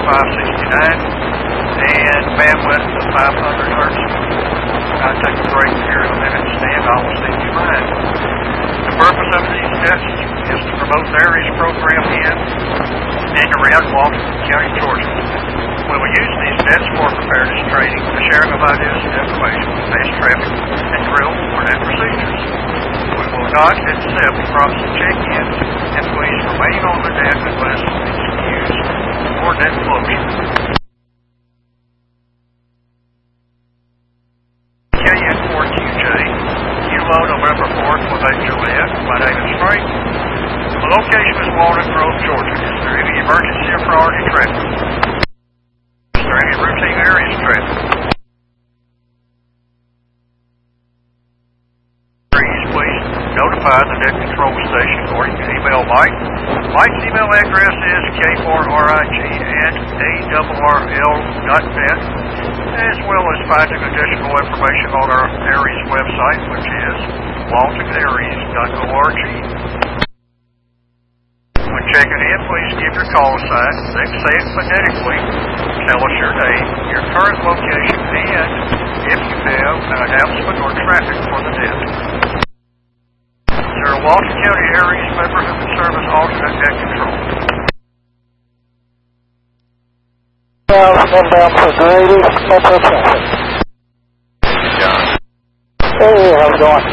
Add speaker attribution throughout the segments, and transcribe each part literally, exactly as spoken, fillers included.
Speaker 1: five sixty-nine, and bandwidth of five hundred hertz. I take a break here in a minute to stand. I will send you mine. The purpose of these tests is to promote the ARES program in and around Walton County, Georgia. We will use these tests for preparedness training, the sharing of ideas and information, base traffic, and drill coordinate procedures. We will not accept prompts and check-ins, and please remain on the deck unless excused for net closure. K N four Q J, Kilo November fourth with eight Juliet. My name is Frank. The location is Walnut Grove, Georgia. Is there any emergency or priority traffic? Is there any routine ARES traffic? Please notify the net control station or you can email Mike. Mike's email address is k four r i g at a r r l dot net, as well as finding additional information on our ARES website, which is walton ares dot org. When checking in, please give your call sign, then say it phonetically. Tell us your name, your current location, and if you have an announcement or traffic for the net. Is there a Walton County ARES member who can serve as alternate net control?
Speaker 2: Uh, inbound for Grady, Metro Traffic.
Speaker 1: John.
Speaker 2: Hey, how's it going?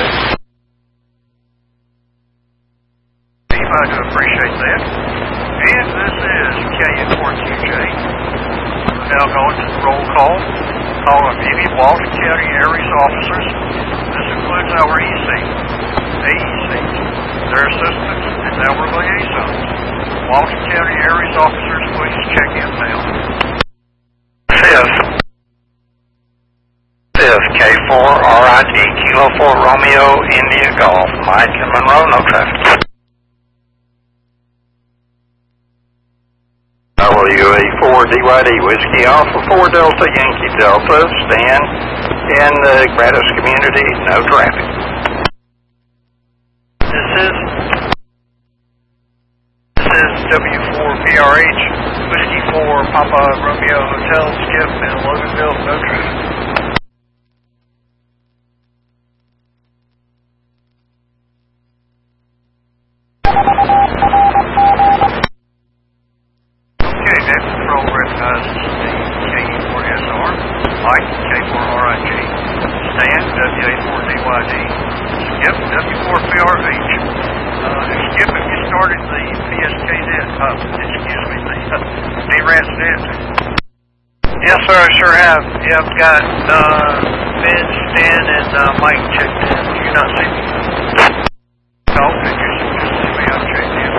Speaker 1: Steve, I do appreciate that. And this is K N four Q J. We're now going to the roll call. Call of any Walton County ARES officers. This includes our E C, A E Cs, their assistants, and our liaisons. Walton County ARES officers, please check in now.
Speaker 3: Fifth. Fifth, K four R I T, Kilo four Romeo, India Golf, Mike and Monroe, no traffic. W A four D Y D, Whiskey Alpha four Delta, Yankee Delta, stand in the Gratis community, no traffic.
Speaker 1: This is this is W four P R H, Whiskey four Papa Romeo Hotel, Skip in Loganville, no traffic. Okay, net control recognizes the K E four S R, Mike K four R I G, Stan W A four D Y D, Skip W four P R H. Uh, Skip, have you started the P S K net? Uh, excuse me, the uh, D R A S net?
Speaker 4: Yes, sir, I sure have. Yeah, I've got uh, Ben, Stan, and uh, Mike checked in. Do you not see me?
Speaker 1: No, did you just see me? I'm checked in.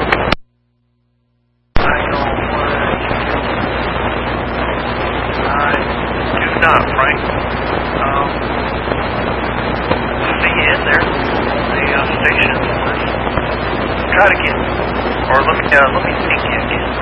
Speaker 4: Hang on, what? I do not, Frank. Um, see you in there. The uh, station list. Try to get, or let me, uh, let me think you again.